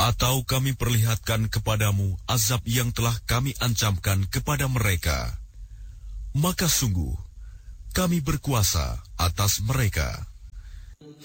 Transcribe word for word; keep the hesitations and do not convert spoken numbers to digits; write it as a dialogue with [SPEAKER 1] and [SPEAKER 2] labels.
[SPEAKER 1] Atau kami perlihatkan kepadamu azab yang telah kami ancamkan kepada mereka, maka sungguh kami berkuasa atas mereka.